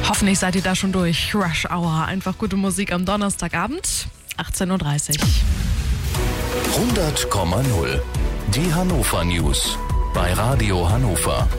Hoffentlich seid ihr da schon durch. Rush Hour, einfach gute Musik am Donnerstagabend, 18.30 Uhr. 100,0. Die Hannover News bei Radio Hannover.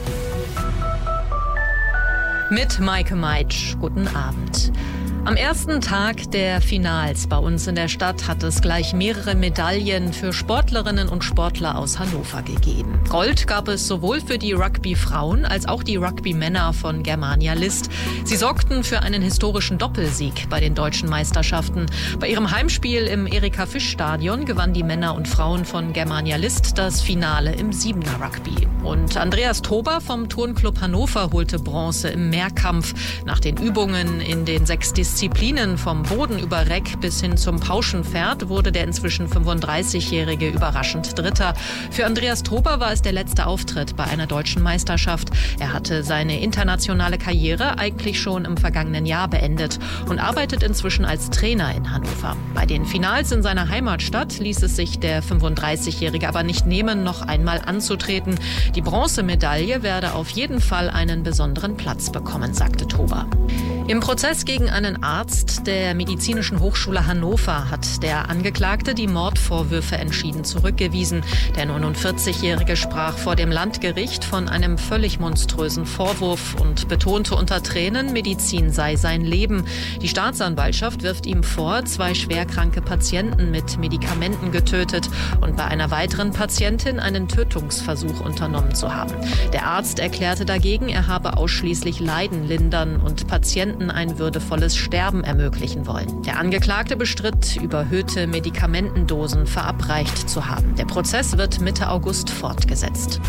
Mit Maike Meitsch. Guten Abend. Am ersten Tag der Finals bei uns in der Stadt hat es gleich mehrere Medaillen für Sportlerinnen und Sportler aus Hannover gegeben. Gold gab es sowohl für die Rugby-Frauen als auch die Rugby-Männer von Germania List. Sie sorgten für einen historischen Doppelsieg bei den deutschen Meisterschaften. Bei ihrem Heimspiel im Erika-Fisch-Stadion gewannen die Männer und Frauen von Germania List das Finale im Siebener Rugby. Und Andreas Tober vom Turnclub Hannover holte Bronze im Mehrkampf. Nach den Übungen in den 6 Disziplinen vom Boden über Reck bis hin zum Pauschenpferd wurde der inzwischen 35-Jährige überraschend Dritter. Für Andreas Tober war es der letzte Auftritt bei einer deutschen Meisterschaft. Er hatte seine internationale Karriere eigentlich schon im vergangenen Jahr beendet und arbeitet inzwischen als Trainer in Hannover. Bei den Finals in seiner Heimatstadt ließ es sich der 35-Jährige aber nicht nehmen, noch einmal anzutreten. Die Bronzemedaille werde auf jeden Fall einen besonderen Platz bekommen, sagte Tober. Im Prozess gegen einen Arzt der Medizinischen Hochschule Hannover hat der Angeklagte die Mordvorwürfe entschieden zurückgewiesen. Der 49-Jährige sprach vor dem Landgericht von einem völlig monströsen Vorwurf und betonte unter Tränen, Medizin sei sein Leben. Die Staatsanwaltschaft wirft ihm vor, 2 schwerkranke Patienten mit Medikamenten getötet und bei einer weiteren Patientin einen Tötungsversuch unternommen zu haben. Der Arzt erklärte dagegen, er habe ausschließlich Leiden lindern und Patienten ein würdevolles Sterben ermöglichen wollen. Der Angeklagte bestritt, überhöhte Medikamentendosen verabreicht zu haben. Der Prozess wird Mitte August fortgesetzt.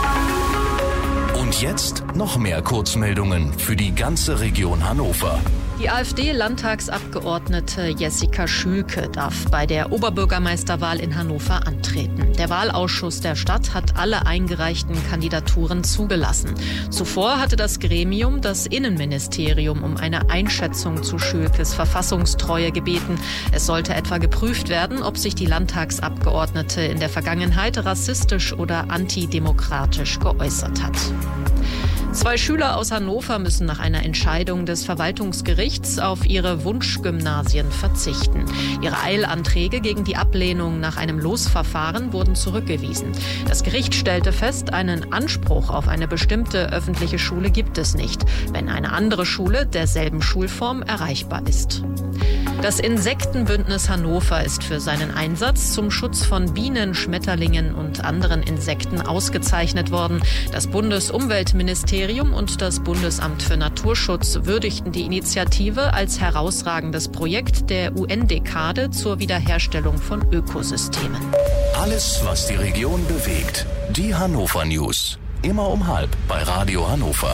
Und jetzt noch mehr Kurzmeldungen für die ganze Region Hannover. Die AfD-Landtagsabgeordnete Jessica Schülke darf bei der Oberbürgermeisterwahl in Hannover antreten. Der Wahlausschuss der Stadt hat alle eingereichten Kandidaturen zugelassen. Zuvor hatte das Gremium das Innenministerium um eine Einschätzung zu Schülkes Verfassungstreue gebeten. Es sollte etwa geprüft werden, ob sich die Landtagsabgeordnete in der Vergangenheit rassistisch oder antidemokratisch geäußert hat. 2 Schüler aus Hannover müssen nach einer Entscheidung des Verwaltungsgerichts auf ihre Wunschgymnasien verzichten. Ihre Eilanträge gegen die Ablehnung nach einem Losverfahren wurden zurückgewiesen. Das Gericht stellte fest, einen Anspruch auf eine bestimmte öffentliche Schule gibt es nicht, wenn eine andere Schule derselben Schulform erreichbar ist. Das Insektenbündnis Hannover ist für seinen Einsatz zum Schutz von Bienen, Schmetterlingen und anderen Insekten ausgezeichnet worden. Das Bundesumweltministerium und das Bundesamt für Naturschutz würdigten die Initiative als herausragendes Projekt der UN-Dekade zur Wiederherstellung von Ökosystemen. Alles, was die Region bewegt. Die Hannover News. Immer um 12:30 bei Radio Hannover.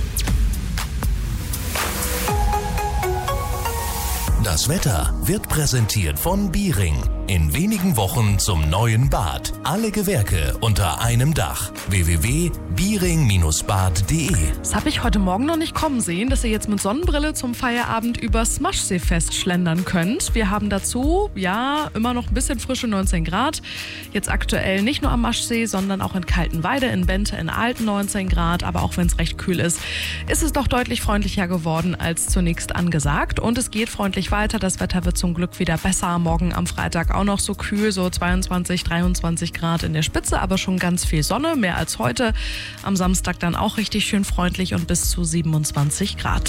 Das Wetter wird präsentiert von Biering. In wenigen Wochen zum neuen Bad. Alle Gewerke unter einem Dach. www.biering-bad.de. Das habe ich heute Morgen noch nicht kommen sehen, dass ihr jetzt mit Sonnenbrille zum Feierabend übers Maschseefest schlendern könnt. Wir haben dazu, ja, immer noch ein bisschen frische 19 Grad. Jetzt aktuell nicht nur am Maschsee, sondern auch in Kaltenweide, in Bente, in Alten 19 Grad. Aber auch wenn es recht kühl ist, ist es doch deutlich freundlicher geworden als zunächst angesagt. Und es geht freundlich weiter. Das Wetter wird zum Glück wieder besser. Morgen am Freitag auch noch so kühl, so 22, 23 Grad in der Spitze, aber schon ganz viel Sonne, mehr als heute. Am Samstag dann auch richtig schön freundlich und bis zu 27 Grad.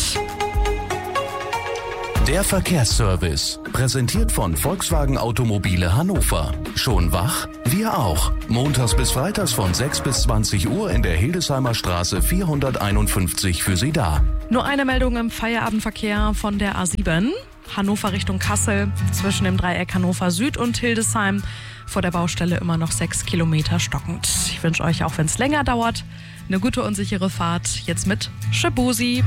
Der Verkehrsservice, präsentiert von Volkswagen Automobile Hannover. Schon wach? Wir auch. Montags bis freitags von 6 bis 20 Uhr in der Hildesheimer Straße 451 für Sie da. Nur eine Meldung im Feierabendverkehr von der A7. Hannover Richtung Kassel, zwischen dem Dreieck Hannover Süd und Hildesheim. Vor der Baustelle immer noch 6 Kilometer stockend. Ich wünsche euch, auch wenn es länger dauert, eine gute und sichere Fahrt. Jetzt mit Shabusi.